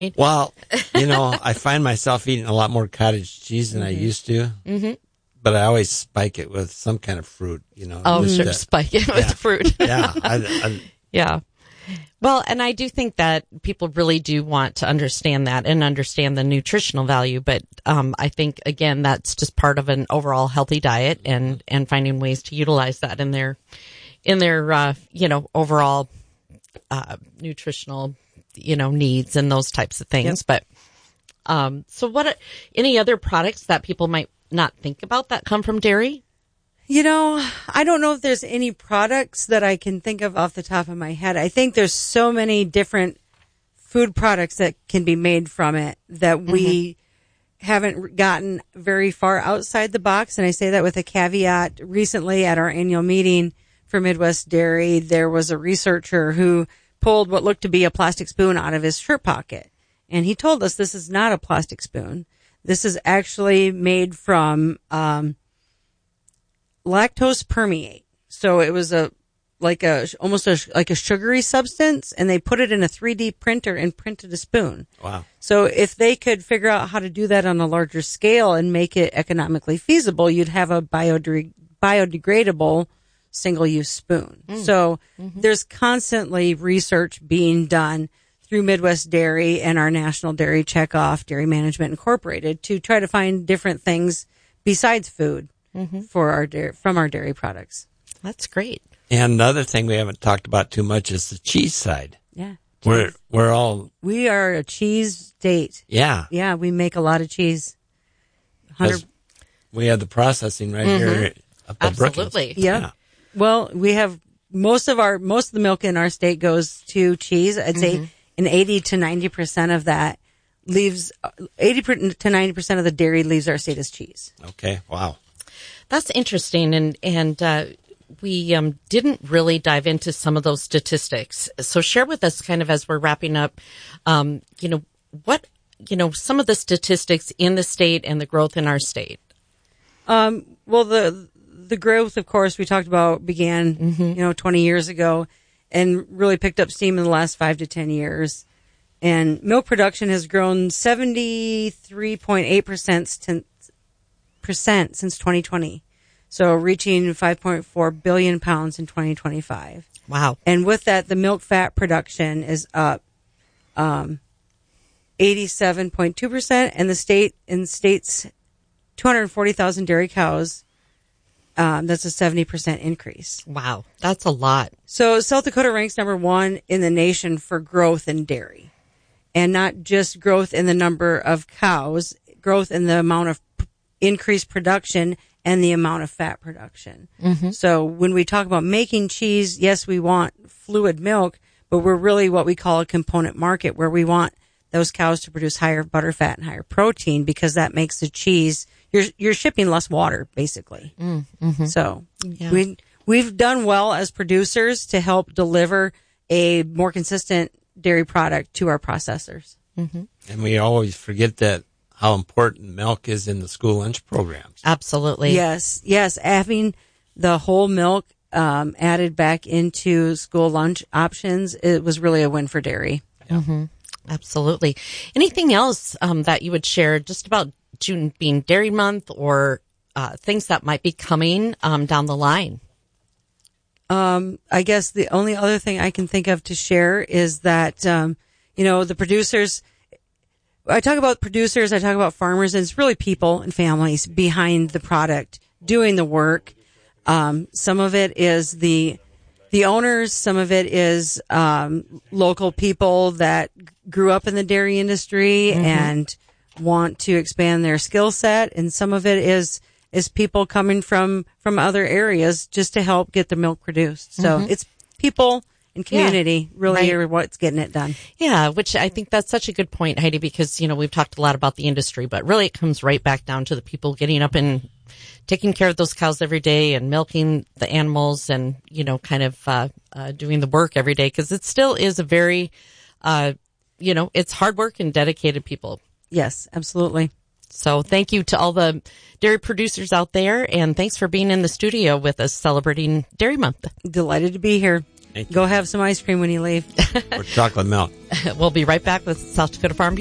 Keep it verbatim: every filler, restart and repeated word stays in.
Well, you know, I find myself eating a lot more cottage cheese than mm-hmm. I used to. Mm-hmm. But I always spike it with some kind of fruit, you know. Oh, sure, that. Spike it with yeah. fruit. yeah. I, I, yeah. Well, and I do think that people really do want to understand that and understand the nutritional value. But um, I think, again, that's just part of an overall healthy diet and, and finding ways to utilize that in their, in their uh, you know, overall uh, nutritional, you know, needs and those types of things. Yep. But um, so what, any other products that people might not think about that come from dairy? You know, I don't know if there's any products that I can think of off the top of my head. I think there's so many different food products that can be made from it that we mm-hmm. haven't gotten very far outside the box. And I say that with a caveat. Recently at our annual meeting for Midwest Dairy, there was a researcher who pulled what looked to be a plastic spoon out of his shirt pocket. And he told us this is not a plastic spoon. This is actually made from um, lactose permeate. So it was a like a almost a, like a sugary substance, and they put it in a three D printer and printed a spoon. Wow! So if they could figure out how to do that on a larger scale and make it economically feasible, you'd have a biodeg- biodegradable single-use spoon. Mm. So mm-hmm. there's constantly research being done through Midwest Dairy and our National Dairy Checkoff, Dairy Management Incorporated, to try to find different things besides food mm-hmm. for our dairy, from our dairy products. That's great. And another thing we haven't talked about too much is the cheese side. Yeah. Cheese. We're we're all we are a cheese state. Yeah. Yeah, we make a lot of cheese. We have the processing right mm-hmm. here up at Absolutely. Yep. Yeah. Well, we have most of our most of the milk in our state goes to cheese. I'd mm-hmm. say and eighty to ninety percent of that leaves, eighty to ninety percent of the dairy leaves our state as cheese. Okay. Wow. That's interesting. And, and, uh, we, um, didn't really dive into some of those statistics. So share with us kind of as we're wrapping up, um, you know, what, you know, some of the statistics in the state and the growth in our state. Um, well, the, the growth, of course, we talked about began, mm-hmm. you know, twenty years ago. And really picked up steam in the last five to ten years. And milk production has grown seventy-three point eight percent since twenty twenty. So reaching five point four billion pounds in twenty twenty-five. Wow. And with that, the milk fat production is up um, eighty-seven point two percent. And the state, in states, two hundred forty thousand dairy cows. Um, that's a seventy percent increase. Wow. That's a lot. So South Dakota ranks number one in the nation for growth in dairy, and not just growth in the number of cows, growth in the amount of p- increased production and the amount of fat production. Mm-hmm. So when we talk about making cheese, yes, we want fluid milk, but we're really what we call a component market, where we want those cows to produce higher butter fat and higher protein, because that makes the cheese, you're you're shipping less water, basically. Mm, mm-hmm. So yeah. we we've done well as producers to help deliver a more consistent dairy product to our processors. Mm-hmm. And we always forget that how important milk is in the school lunch programs. Absolutely. Yes, yes. Having the whole milk um, added back into school lunch options, it was really a win for dairy. Yeah. Mm-hmm. Absolutely. Anything else um, that you would share just about June being Dairy Month, or uh, things that might be coming um, down the line? Um, I guess the only other thing I can think of to share is that, um, you know, the producers, I talk about producers, I talk about farmers, and it's really people and families behind the product doing the work. Um, some of it is the the owners, some of it is um, local people that grew up in the dairy industry mm-hmm. and want to expand their skill set, and some of it is is people coming from from other areas just to help get the milk produced. So mm-hmm. it's people and community yeah, really right. are what's getting it done. Yeah, which I think that's such a good point, Heidi, because, you know, we've talked a lot about the industry, but really it comes right back down to the people getting up and taking care of those cows every day and milking the animals and, you know, kind of uh, uh doing the work every day, because it still is a very, uh you know, it's hard work and dedicated people. Yes, absolutely. So thank you to all the dairy producers out there, and thanks for being in the studio with us celebrating Dairy Month. Delighted to be here. Thank you. Go have some ice cream when you leave. Or chocolate milk. We'll be right back with South Dakota Farm